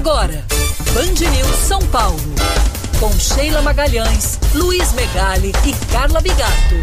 Agora, Band News São Paulo. Com Sheila Magalhães, Luiz Megali e Carla Bigato.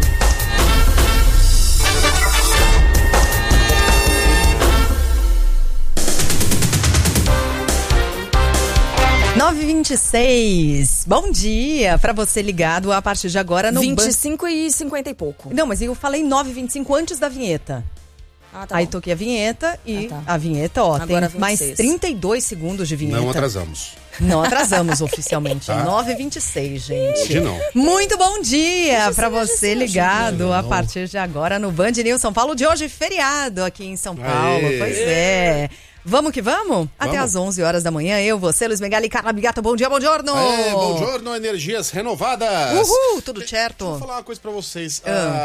9h26. Bom dia pra você ligado a partir de agora no 25 e 50 e pouco. Não, mas eu falei 9h25 antes da vinheta. Ah, tá. Aí toquei a vinheta e a vinheta, ó, agora tem mais 32 segundos de vinheta. Não atrasamos. Não atrasamos oficialmente. Tá. 9h26, gente. Hoje não. Muito bom dia pra você hoje ligado não. a partir de agora no Band News São Paulo de hoje, feriado aqui em São Paulo. Aê. Pois é. Vamos que vamos? Até às 11 horas da manhã, eu, você, Luiz Megali e Carla Bigato. Bom dia, bom giorno! Bom giorno, energias renovadas! Uhul, tudo certo? Deixa eu falar uma coisa pra vocês.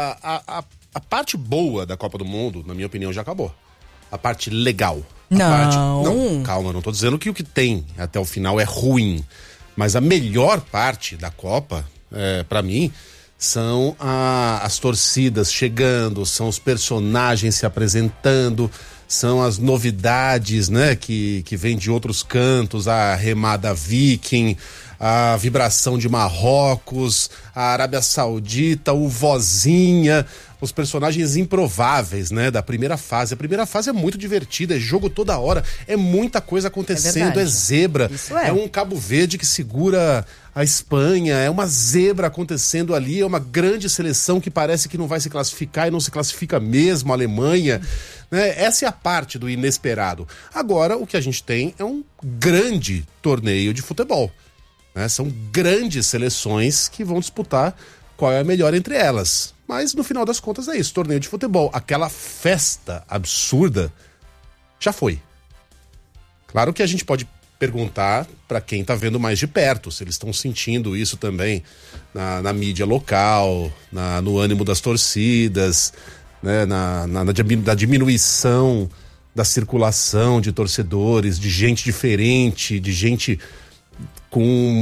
A parte boa da Copa do Mundo, na minha opinião, já acabou. A parte legal. Não. Calma, não tô dizendo que o que tem até o final é ruim. Mas a melhor parte da Copa, pra mim, são as torcidas chegando, são os personagens se apresentando, são as novidades, né, que vêm de outros cantos, a remada viking, a vibração de Marrocos, a Arábia Saudita, o Vozinha, os personagens improváveis, né, da primeira fase. A primeira fase é muito divertida, é jogo toda hora, é muita coisa acontecendo, é zebra. Isso é. É um Cabo Verde que segura a Espanha, é uma zebra acontecendo ali, é uma grande seleção que parece que não vai se classificar e não se classifica mesmo, a Alemanha, né? Essa é a parte do inesperado. Agora, o que a gente tem é um grande torneio de futebol, né? São grandes seleções que vão disputar qual é a melhor entre elas. Mas, no final das contas, é isso, torneio de futebol. Aquela festa absurda já foi. Claro que a gente pode perguntar para quem tá vendo mais de perto, se eles estão sentindo isso também na mídia local, no ânimo das torcidas, né, na diminuição da circulação de torcedores, de gente diferente, de gente com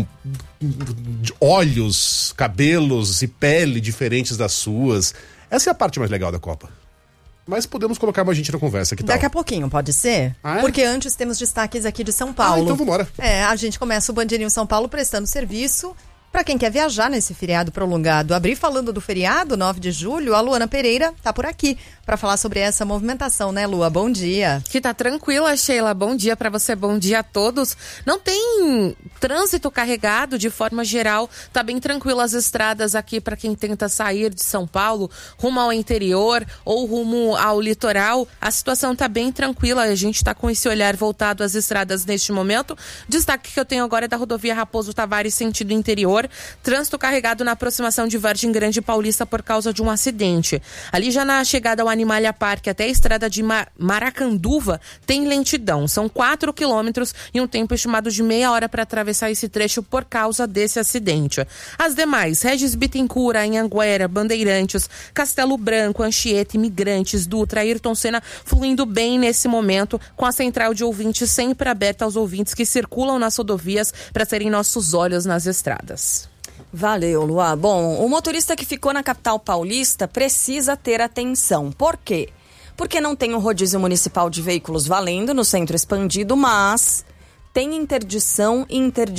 olhos, cabelos e pele diferentes das suas. Essa é a parte mais legal da Copa. Mas podemos colocar mais gente na conversa, que tal? Daqui a pouquinho, pode ser? Ah, é? Porque antes temos destaques aqui de São Paulo. Então vambora. A gente começa o Band News São Paulo prestando serviço para quem quer viajar nesse feriado prolongado. Abrir falando do feriado, 9 de julho, a Luana Pereira tá por aqui para falar sobre essa movimentação, né, Lua? Bom dia. Que tá tranquila, Sheila. Bom dia para você, bom dia a todos. Não tem trânsito carregado de forma geral, tá bem tranquilo as estradas aqui para quem tenta sair de São Paulo rumo ao interior ou rumo ao litoral. A situação tá bem tranquila, a gente tá com esse olhar voltado às estradas neste momento. Destaque que eu tenho agora é da rodovia Raposo Tavares, sentido interior. Trânsito carregado na aproximação de Vargem Grande Paulista por causa de um acidente. Ali já na chegada ao Animalia Parque até a estrada de Maracanduva tem lentidão. São 4 quilômetros e um tempo estimado de meia hora para atravessar esse trecho por causa desse acidente. As demais, Regis Bittencourt, Anhanguera, Bandeirantes, Castelo Branco, Anchieta, Imigrantes, Dutra, Ayrton Senna, fluindo bem nesse momento, com a central de ouvintes sempre aberta aos ouvintes que circulam nas rodovias para serem nossos olhos nas estradas. Valeu, Luá. Bom, o motorista que ficou na capital paulista precisa ter atenção. Por quê? Porque não tem o rodízio municipal de veículos valendo no centro expandido, mas tem interdição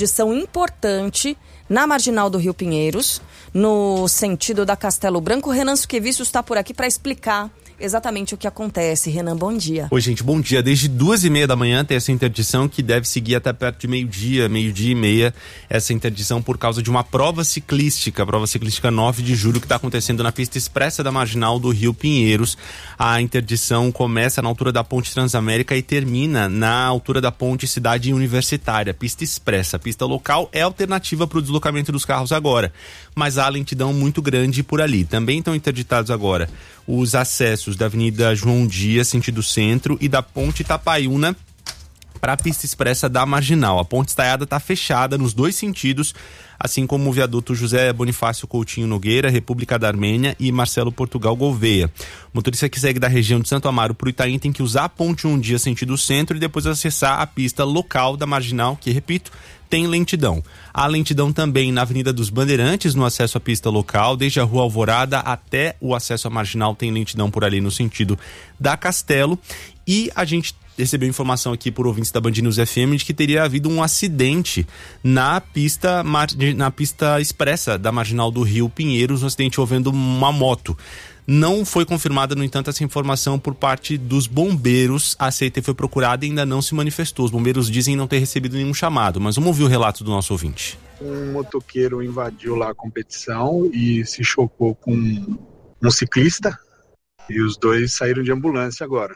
importante na marginal do Rio Pinheiros, no sentido da Castelo Branco. Renan Suquevicius está por aqui para explicar exatamente o que acontece. Renan, bom dia. Oi, gente, bom dia. Desde 2h30 da manhã tem essa interdição que deve seguir até perto de meio-dia e meia, essa interdição por causa de uma prova ciclística 9 de julho que está acontecendo na pista expressa da marginal do Rio Pinheiros. A interdição começa na altura da Ponte Transamérica e termina na altura da Ponte Cidade Universitária. Pista expressa, a pista local é alternativa para o deslocamento dos carros agora, mas há lentidão muito grande por ali. Também estão interditados agora os acessos da Avenida João Dias, sentido centro, e da Ponte Itapaiúna para a pista expressa da Marginal. A Ponte Estaiada está fechada nos dois sentidos, assim como o viaduto José Bonifácio Coutinho Nogueira, República da Armênia e Marcelo Portugal Gouveia. O motorista que segue da região de Santo Amaro para o Itaim tem que usar a Ponte um dia sentido centro e depois acessar a pista local da Marginal, que, repito, tem lentidão. Há lentidão também na Avenida dos Bandeirantes, no acesso à pista local, desde a Rua Alvorada até o acesso à Marginal tem lentidão por ali no sentido da Castelo. E a gente recebeu informação aqui por ouvintes da Band News FM de que teria havido um acidente na pista expressa da Marginal do Rio Pinheiros, um acidente envolvendo uma moto. Não foi confirmada, no entanto, essa informação por parte dos bombeiros. A CET foi procurada e ainda não se manifestou. Os bombeiros dizem não ter recebido nenhum chamado, mas vamos ouvir o relato do nosso ouvinte. Um motoqueiro invadiu lá a competição e se chocou com um ciclista e os dois saíram de ambulância agora.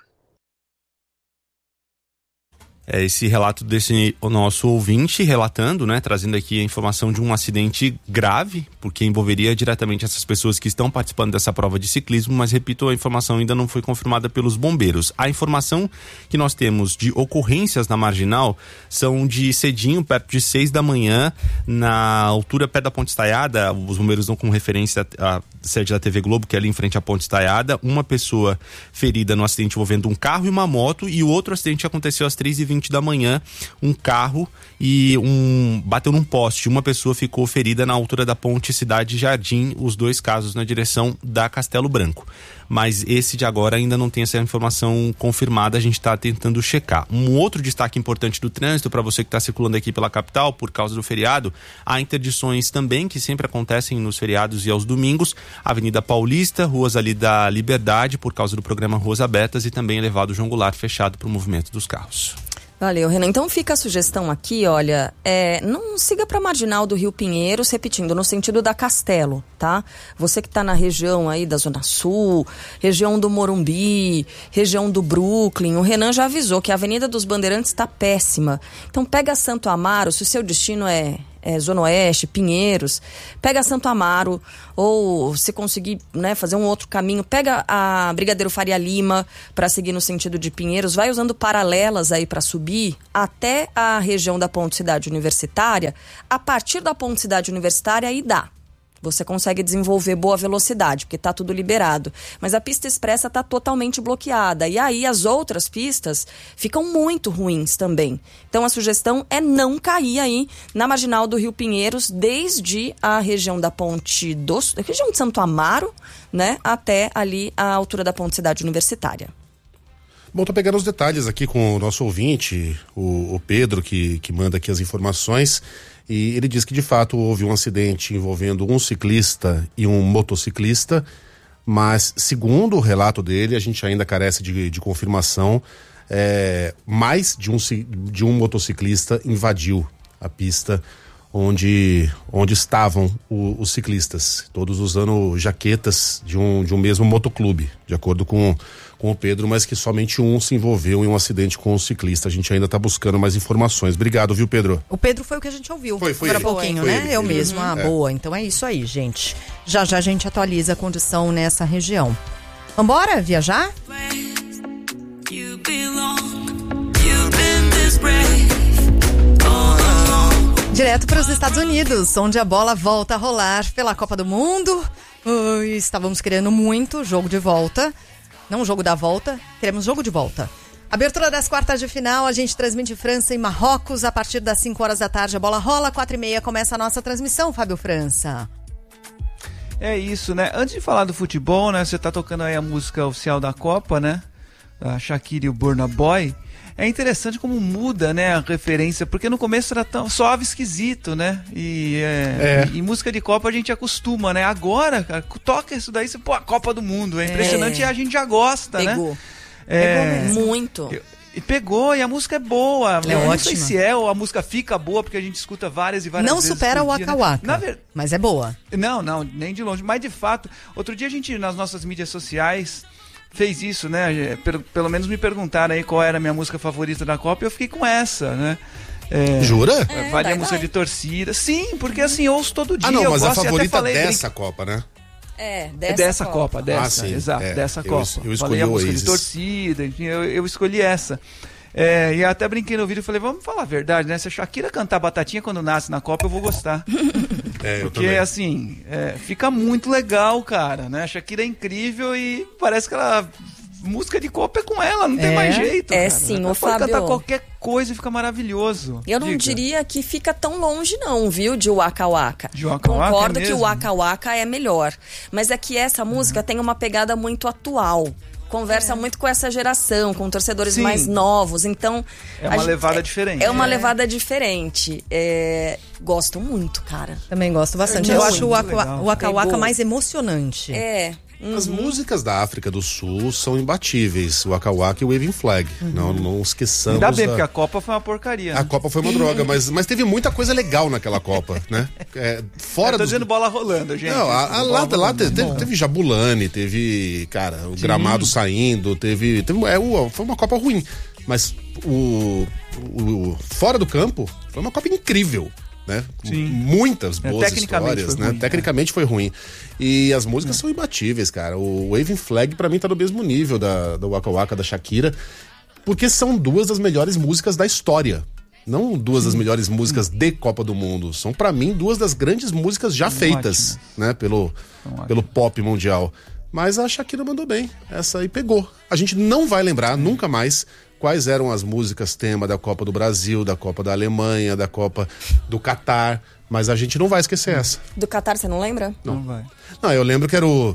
É esse relato desse nosso ouvinte relatando, né, trazendo aqui a informação de um acidente grave, porque envolveria diretamente essas pessoas que estão participando dessa prova de ciclismo, mas repito, a informação ainda não foi confirmada pelos bombeiros. A informação que nós temos de ocorrências na Marginal são de cedinho, perto de 6 da manhã, na altura perto da Ponte Estaiada. Os bombeiros dão como referência a sede da TV Globo, que é ali em frente à Ponte Estaiada. Uma pessoa ferida no acidente envolvendo um carro e uma moto, e o outro acidente aconteceu às 3h20 da manhã. Um carro bateu num poste. Uma pessoa ficou ferida na altura da Ponte Cidade Jardim, os dois casos na direção da Castelo Branco. Mas esse de agora ainda não tem essa informação confirmada, a gente está tentando checar. Um outro destaque importante do trânsito, para você que está circulando aqui pela capital por causa do feriado, há interdições também que sempre acontecem nos feriados e aos domingos. Avenida Paulista, ruas ali da Liberdade, por causa do programa Ruas Abertas, e também elevado João Goulart fechado para o movimento dos carros. Valeu, Renan. Então fica a sugestão aqui, olha, não siga para a Marginal do Rio Pinheiros, repetindo, no sentido da Castelo, tá? Você que está na região aí da Zona Sul, região do Morumbi, região do Brooklyn, o Renan já avisou que a Avenida dos Bandeirantes está péssima. Então pega Santo Amaro, se o seu destino é Zona Oeste, Pinheiros, pega Santo Amaro, ou se conseguir, né, fazer um outro caminho, pega a Brigadeiro Faria Lima para seguir no sentido de Pinheiros, vai usando paralelas aí para subir até a região da Ponte Cidade Universitária. A partir da Ponte Cidade Universitária aí dá. Você consegue desenvolver boa velocidade, porque está tudo liberado. Mas a pista expressa está totalmente bloqueada. E aí as outras pistas ficam muito ruins também. Então a sugestão é não cair aí na Marginal do Rio Pinheiros, desde a região da Ponte região de Santo Amaro, né, até ali a altura da Ponte Cidade Universitária. Bom, tô pegando os detalhes aqui com o nosso ouvinte, o Pedro, que manda aqui as informações. E ele diz que de fato houve um acidente envolvendo um ciclista e um motociclista, mas segundo o relato dele, a gente ainda carece de confirmação, mais de um motociclista invadiu a pista onde estavam os ciclistas, todos usando jaquetas de um mesmo motoclube, de acordo com o Pedro, mas que somente um se envolveu em um acidente com o ciclista. A gente ainda está buscando mais informações. Obrigado, viu, Pedro? O Pedro foi o que a gente ouviu. Foi Agora pouquinho, né? Ele. Eu mesmo. Boa. Então é isso aí, gente. Já a gente atualiza a condição nessa região. Vambora viajar? Direto para os Estados Unidos, onde a bola volta a rolar pela Copa do Mundo. Estávamos querendo muito jogo de volta. Não jogo da volta, queremos jogo de volta. Abertura das quartas de final, a gente transmite França e Marrocos a partir das 5 horas da tarde. A bola rola, 4h30 começa a nossa transmissão, Fábio França. É isso, né? Antes de falar do futebol, né? Você tá tocando aí a música oficial da Copa, né? A Shakira e o Burna Boy. É interessante como muda, né, a referência, porque no começo era tão suave, esquisito, né? E música de Copa a gente acostuma, né? Agora, cara, toca isso daí, a Copa do Mundo. É impressionante e a gente já gosta, Pegou. né? Pegou muito. E pegou, e a música é boa. É eu não ótima. sei se a música fica boa, porque a gente escuta várias e várias Não vezes. supera o por dia, Waka Waka, né? mas é boa. Não, nem de longe. Mas de fato, outro dia a gente, nas nossas mídias sociais, fez isso, né? Pelo menos me perguntaram aí qual era a minha música favorita da Copa e eu fiquei com essa, né? Jura? Vale a música de torcida. Sim, porque assim, eu ouço todo dia. Não, mas eu a gosto, favorita falei, dessa Copa, né? Dessa Copa. Sim, exato, dessa Copa. Eu escolhi falei a música Oasis. de torcida, enfim, eu escolhi essa. E até brinquei no vídeo e falei, vamos falar a verdade, né? Se a Shakira cantar Batatinha quando nasce na Copa, eu vou gostar. Eu Porque, também. assim, fica muito legal, cara, né? A Shakira é incrível e parece que ela... Música de Copa é com ela, não tem mais jeito. Cara. Sim, ela o pode Fábio... cantar qualquer coisa e fica maravilhoso. Eu não diria que fica tão longe não, viu, de Waka Waka. De Waka Waka Concordo é que o mesmo? Waka Waka é melhor. Mas é que essa música tem uma pegada muito atual. conversa muito com essa geração, com torcedores Sim. mais novos. Então. É uma levada diferente. É uma levada diferente. Gosto muito, cara. Também gosto bastante. Muito Eu acho o legal. Waka Waka Pegou. mais emocionante. As músicas da África do Sul são imbatíveis. O Waka Waka e o Waving Flag. Não esqueçamos. Ainda bem, da... porque a Copa foi uma porcaria. A Né? Copa foi uma droga, mas teve muita coisa legal naquela Copa, né? Fora Eu tô dos... dizendo bola rolando, gente. Não, lá rolando. teve Jabulani, teve, cara, o gramado saindo, foi uma Copa ruim. Mas fora do campo, foi uma Copa incrível, né? Sim. Muitas boas tecnicamente histórias, foi né? ruim, Tecnicamente foi ruim. E as músicas são imbatíveis, cara. O Waving Flag, pra mim, tá no mesmo nível da Waka Waka, da Shakira, porque são duas das melhores músicas da história. Não duas das melhores músicas de Copa do Mundo. São, pra mim, duas das grandes músicas já feitas, né? Pelo pop mundial. Mas a Shakira mandou bem. Essa aí pegou. A gente não vai lembrar nunca mais quais eram as músicas tema da Copa do Brasil, da Copa da Alemanha, da Copa do Catar. Mas a gente não vai esquecer essa. Do Catar, você não lembra? Não vai. Não, eu lembro que era o...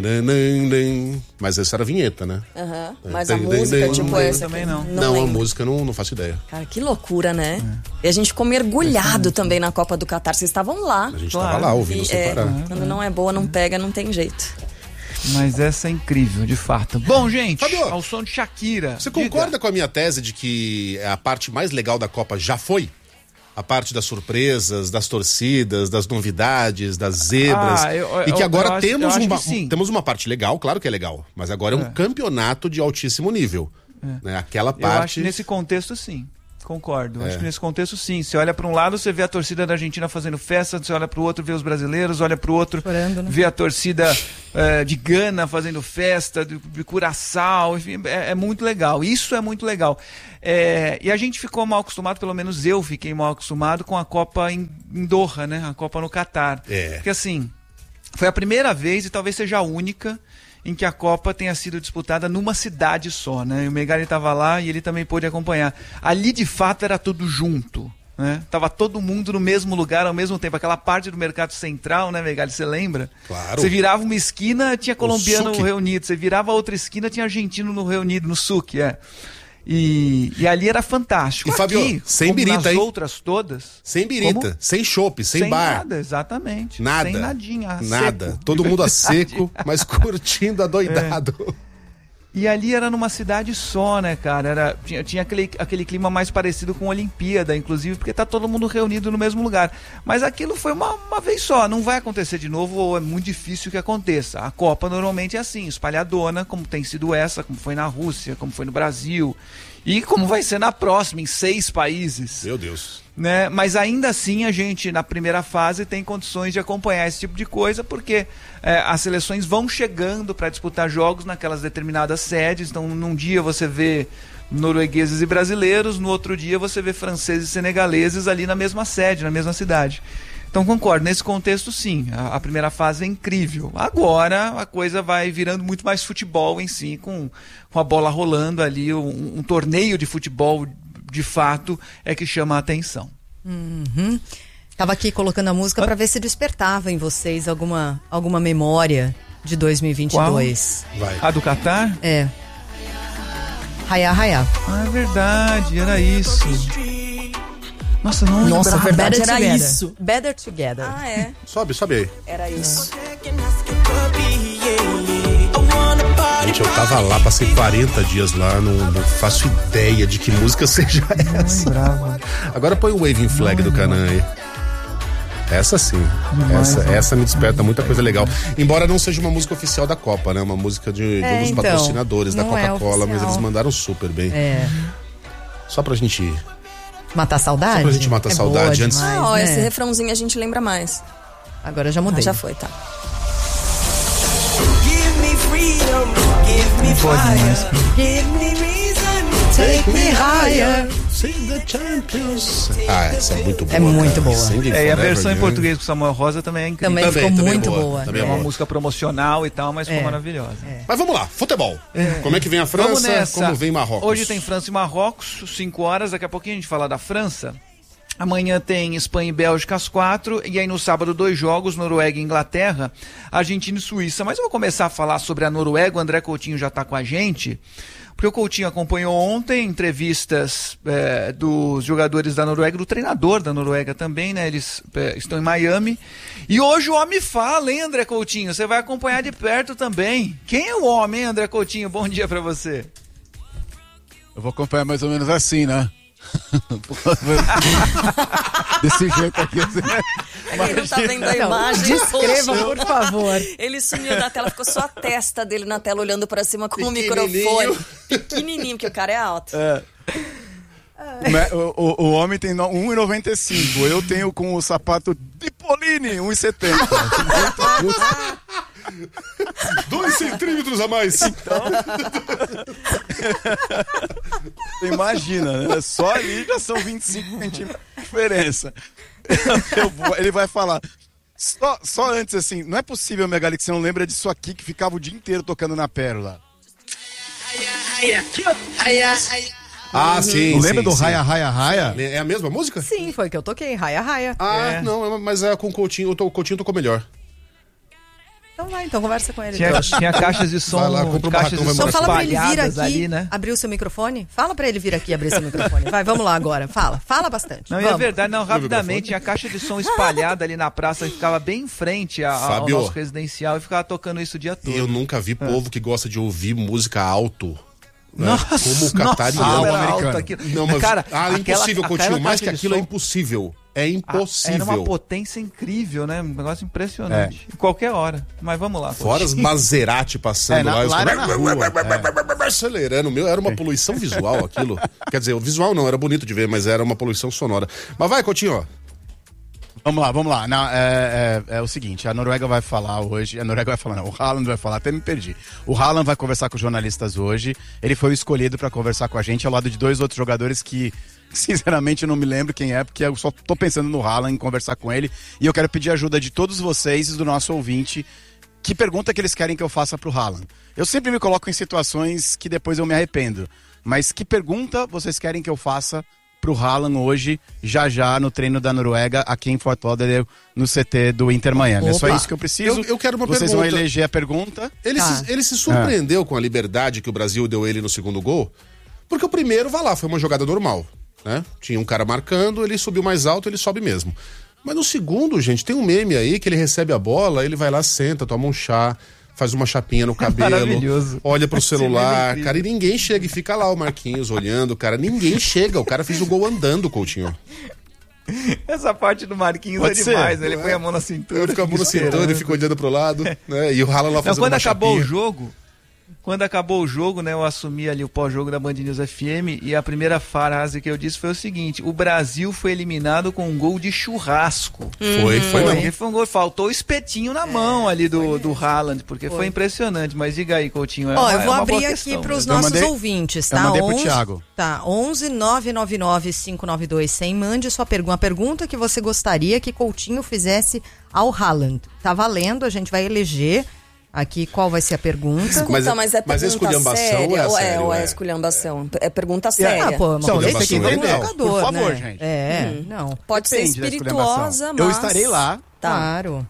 Mas essa era a vinheta, né? Mas a música, tipo essa. também não. Não, a lembro. música eu não faço ideia. Cara, que loucura, né? E a gente ficou mergulhado também na Copa do Catar. Vocês estavam lá. A gente Claro. tava lá ouvindo sem parar. Quando não é boa, não pega, não tem jeito. Mas essa é incrível, de fato. Bom, gente, Fabio, ao som de Shakira. Você concorda com a minha tese de que a parte mais legal da Copa já foi? A parte das surpresas, das torcidas, das novidades, das zebras. E que agora temos uma parte legal, claro que é legal. Mas agora é um campeonato de altíssimo nível. Né? Aquela parte... Eu acho que nesse contexto, sim. Concordo. Acho que nesse contexto, sim. Você olha para um lado, você vê a torcida da Argentina fazendo festa, você olha para o outro, vê os brasileiros, olha para o outro, chorando, né? vê a torcida de Gana fazendo festa, de Curaçao, enfim, é muito legal. Isso é muito legal. E a gente ficou mal acostumado, pelo menos eu fiquei mal acostumado com a Copa em Doha, né? A Copa no Catar. Porque assim, foi a primeira vez, e talvez seja a única, em que a Copa tenha sido disputada numa cidade só, né? E o Megali estava lá e ele também pôde acompanhar. Ali, de fato, era tudo junto, né? Tava todo mundo no mesmo lugar ao mesmo tempo. Aquela parte do Mercado Central, né, Megali? Você lembra? Claro. Você virava uma esquina, tinha colombiano souk. reunido. Você virava outra esquina, tinha argentino reunido, no souk, E ali era fantástico. E, Fabio, aqui, sem como birita, nas hein? outras todas. Sem birita, Como? sem chopp, sem bar. Nada, exatamente. Nada. Sem nadinha. a Nada. seco, Todo de mundo a verdade. seco, mas curtindo adoidado. E ali era numa cidade só, né, cara? Tinha aquele clima mais parecido com a Olimpíada, inclusive, porque tá todo mundo reunido no mesmo lugar. Mas aquilo foi uma vez só, não vai acontecer de novo, ou é muito difícil que aconteça. A Copa normalmente é assim, espalhadona, como tem sido essa, como foi na Rússia, como foi no Brasil, e como vai ser na próxima, em 6 países. Meu Deus. Né? Mas ainda assim a gente na primeira fase tem condições de acompanhar esse tipo de coisa, porque as seleções vão chegando para disputar jogos naquelas determinadas sedes. Então num dia você vê noruegueses e brasileiros, no outro dia você vê franceses e senegaleses ali na mesma sede, na mesma cidade. Então concordo, nesse contexto sim, a primeira fase é incrível. Agora a coisa vai virando muito mais futebol em si, com a bola rolando ali, um torneio de futebol de fato é que chama a atenção. Tava aqui colocando a música para ver se despertava em vocês alguma memória de 2022. Vai. A do Catar? É. Raiá, raiá. Ah, é verdade, era isso. Nossa, não Nossa, lembrava. verdade, Better era Together. isso. Better Together. Ah, é. Sobe aí. Era isso. Gente, eu tava lá, passei 40 dias lá, não faço ideia de que música seja essa. Lembrava. Agora põe o Waving Flag do Canaan aí. Essa sim. Essa me desperta muita coisa legal. Embora não seja uma música oficial da Copa, né? Uma música de um dos então, patrocinadores da não é Coca-Cola, mas oficial. eles mandaram super bem. É. Só pra gente... Matar a saudade? Só pra gente matar a saudade boa antes. demais, Ó, né? esse refrãozinho a gente lembra mais. Agora já mudei. Já foi, tá. Não pode mais. Take me higher. Sing the Champions. Ah, essa é muito boa. É muito cara. boa. Singing E a Forever versão em Young. português com Samuel Rosa também é incrível. Também ficou Também é muito boa. Também É é uma boa. música promocional e tal, mas ficou maravilhosa. Mas vamos lá, futebol. Como é que vem a Vamos França? nessa. Como vem Marrocos? Hoje tem França e Marrocos, 5 horas. Daqui a pouquinho a gente fala da França. Amanhã tem Espanha e Bélgica às 4, e aí no sábado 2 jogos, Noruega e Inglaterra, Argentina e Suíça. Mas eu vou começar a falar sobre a Noruega, o André Coutinho já está com a gente, porque o Coutinho acompanhou ontem entrevistas dos jogadores da Noruega, do treinador da Noruega também, né? Eles estão em Miami. E hoje o homem fala, hein, André Coutinho? Você vai acompanhar de perto também. Quem é o homem, hein, André Coutinho? Bom dia para você. Eu vou acompanhar mais ou menos assim, né? Desse jeito aqui. Ele não tá vendo a imagem. Descreva, por favor. Ele sumiu da tela, ficou só a testa dele na tela, olhando pra cima com o microfone. Pequenininho, porque o cara é alto. O homem tem 1,95. Eu tenho com o sapato de Polini 1,70. 2 centímetros a mais. Então, imagina, né? Só ali já são 25 centímetros de diferença. Ele vai falar. Só antes, assim, não é possível, Megali, que você não lembra disso aqui, que ficava o dia inteiro tocando na Pérola. Ah, sim. Não lembra do Raia, Raia, Raia? É a mesma música? Sim, foi que eu toquei, Raia, Raia. Ah, não, mas com o Coutinho, o Coutinho tocou melhor. Então vai, então conversa com ele. Tinha caixas de som, caixas de som Então fala pra ele vir aqui, ali, né? abrir o seu microfone. Fala pra ele vir aqui abrir seu microfone. Vai, vamos lá agora. Fala bastante. Não, vamos. é verdade, não, rapidamente, tinha caixa de som espalhada ali na praça, que ficava bem em frente ao nosso residencial e ficava tocando isso o dia todo. Eu nunca vi povo que gosta de ouvir música alto. Né? Nossa, como o catariano americano. Não, mas, cara, impossível, Coutinho. Mais que aquilo é impossível. É impossível. Era uma potência incrível, né? Um negócio impressionante. Em qualquer hora. Mas vamos lá. Fora as Maserati passando lá era na rua. Acelerando. Meu, era uma poluição visual aquilo. Quer dizer, o visual não, era bonito de ver, mas era uma poluição sonora. Mas vai, Coutinho, ó. Vamos lá. Não, é o seguinte, a Noruega vai falar hoje, o Haaland vai falar, até me perdi. O Haaland vai conversar com os jornalistas hoje, ele foi escolhido para conversar com a gente ao lado de 2 outros jogadores que, sinceramente, eu não me lembro quem é, porque eu só tô pensando no Haaland, em conversar com ele, e eu quero pedir ajuda de todos vocês e do nosso ouvinte, que pergunta que eles querem que eu faça pro Haaland. Eu sempre me coloco em situações que depois eu me arrependo, mas que pergunta vocês querem que eu faça pro Haaland hoje, já no treino da Noruega, aqui em Fort Lauderdale, no CT do Inter Miami? É só isso que eu preciso. Eu quero uma Vocês pergunta. vão eleger a pergunta. Ele se surpreendeu com a liberdade que o Brasil deu ele no segundo gol, porque o primeiro, foi uma jogada normal, né? Tinha um cara marcando, ele subiu mais alto, ele sobe mesmo. Mas no segundo, gente, tem um meme aí que ele recebe a bola, ele vai lá, senta, toma um chá, faz uma chapinha no cabelo, olha pro celular, cara, e ninguém chega, e fica lá o Marquinhos olhando, cara, ninguém chega, o cara fez o gol andando, Coutinho. Essa parte do Marquinhos é demais, né? Ele põe a mão na cintura. Ele fica a mão na cintura, ele fica olhando pro lado, né? E o Haaland lá fazendo uma chapinha. Quando acabou o jogo, né, eu assumi ali o pós-jogo da Band News FM e a primeira frase que eu disse foi o seguinte: o Brasil foi eliminado com um gol de churrasco. Foi mesmo. Foi um gol, faltou o espetinho na mão ali do Haaland, porque foi impressionante. Mas diga aí, Coutinho. Eu vou abrir aqui para os nossos ouvintes, tá? Eu mandei pro Thiago. Tá, 11 999 592 100. Mande sua pergunta. A pergunta que você gostaria que Coutinho fizesse ao Haaland. Tá valendo, a gente vai eleger aqui qual vai ser a pergunta. Escuta, mas é pergunta esculhambação séria? Ou é esculhambação? É pergunta séria. Esse aqui vai por favor, gente. Não. Pode ser espirituosa, mas... Eu estarei lá. Tá. Claro.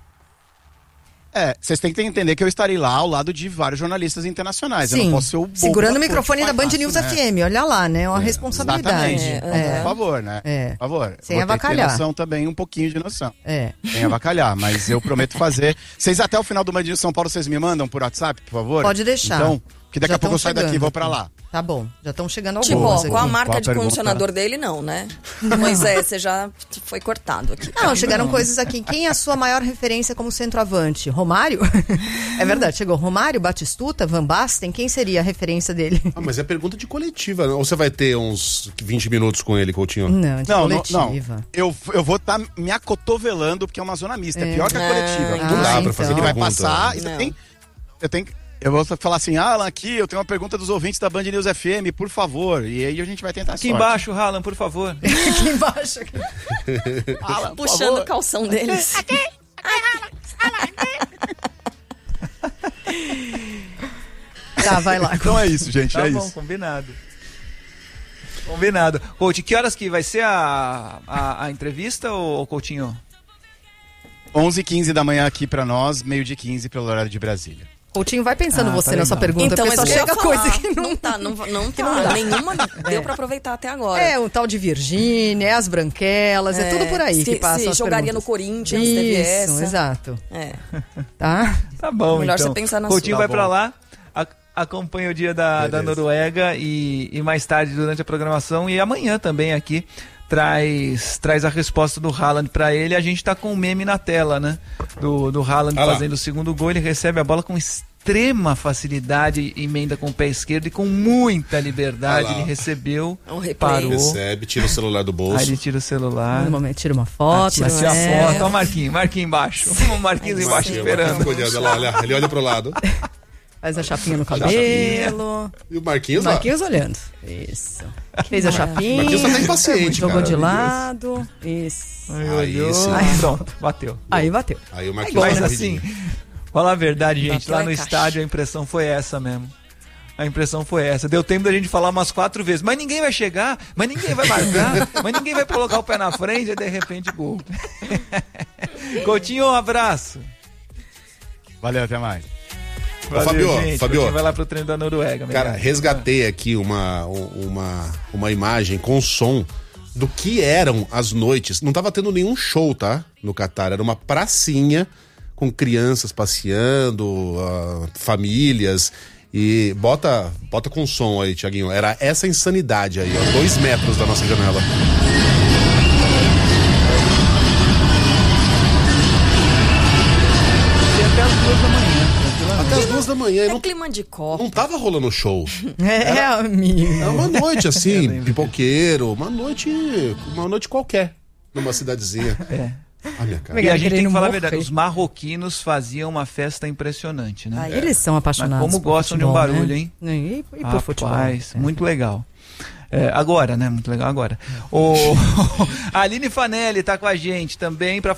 Vocês têm que entender que eu estarei lá ao lado de vários jornalistas internacionais. Sim. Eu não posso ser o bobo segurando o microfone da Band News FM, olha lá, né? É uma responsabilidade. Por favor, né? Por favor. Sem avacalhar. Ter noção também, um pouquinho de noção. Sem avacalhar, mas eu prometo fazer. Vocês até o final do Band News São Paulo, vocês me mandam por WhatsApp, por favor? Pode deixar. Então, que daqui a pouco eu saio daqui e vou pra lá. Tá bom, já estão chegando algumas com a marca de condicionador dele, não, né? Moisés, você já foi cortado aqui. Não, chegaram coisas aqui. Quem é a sua maior referência como centroavante? Romário? É verdade, chegou Romário, Batistuta, Van Basten, quem seria a referência dele? Mas é pergunta de coletiva, não? Ou você vai ter uns 20 minutos com ele, Coutinho? Não, de coletiva. Não. Eu vou estar me acotovelando, porque é uma zona mista, é pior que a coletiva. Não dá pra fazer Ele vai pergunta. passar, eu tenho que... Eu vou falar assim, Alan, aqui eu tenho uma pergunta dos ouvintes da Band News FM, por favor. E aí a gente vai tentar aqui embaixo, Alan, por favor. Aqui embaixo. Alan, puxando o calção deles. Aqui, Tá, vai lá. Então é isso, gente, tá é bom, isso. Combinado. Combinado. Coutinho, que horas que vai ser a entrevista, ou Coutinho? 11h15 da manhã aqui pra nós, 12h15 pelo horário de Brasília. Coutinho, vai pensando você tá na sua legal. pergunta, Então, porque só mas eu ia chega falar, coisa que não tá. Nenhuma deu pra aproveitar até agora. É, o tal de Virgínia, as branquelas, é tudo por aí que passa. Se as jogaria perguntas. no Corinthians, teve essa. Isso, exato. É. Tá? Tá bom, Melhor então. você pensar na Coutinho sua. vai pra lá, acompanha o dia da Noruega e mais tarde durante a programação e amanhã também aqui traz a resposta do Haaland pra ele. A gente tá com um meme na tela, né? Do Haaland fazendo o segundo gol, ele recebe a bola com extrema facilidade, emenda com o pé esquerdo e com muita liberdade. Ele recebeu, parou. Recebe, tira o celular do bolso. Aí ele tira o celular. No momento, tira uma foto. Tira a foto. Olha o Marquinhos embaixo. O Marquinhos embaixo esperando. Olha, ele olha pro lado. Faz a chapinha no cabelo. E o Marquinhos olhando. Isso. Fez a chapinha. Marquinhos tá até impaciente, jogou cara. de lado. Isso. Aí olhou. Pronto, bateu. Aí bateu. Aí o Marquinhos Mas tá assim, falar a verdade, gente, lá no caixa. estádio a impressão foi essa mesmo. A impressão foi essa. Deu tempo da gente falar umas 4 vezes. Mas ninguém vai chegar, mas ninguém vai marcar, mas ninguém vai colocar o pé na frente e de repente gol. Coutinho, um abraço. Valeu, até mais. Valeu, gente. Fabio. Coutinho vai lá pro treino da Noruega. Cara, resgatei aqui uma imagem com som do que eram as noites. Não tava tendo nenhum show, tá? No Catar. Era uma pracinha com crianças passeando, famílias. E bota com som aí, Thiaguinho. Era essa insanidade aí, ó. 2 metros da nossa janela. Até as 2 da manhã. Até as 2 da manhã. É clima de Copa. Não tava rolando show. Amigo. Era uma noite assim, pipoqueiro. Uma noite qualquer. Numa cidadezinha. Minha cara. E a gente tem que querendo falar a morrer. verdade, os marroquinos faziam uma festa impressionante, né? Eles são apaixonados. Mas como por gostam de um futebol, barulho, né? hein? E por Rapaz, futebol. muito legal. Agora, né? Muito legal agora. A Aline Fanelli tá com a gente também para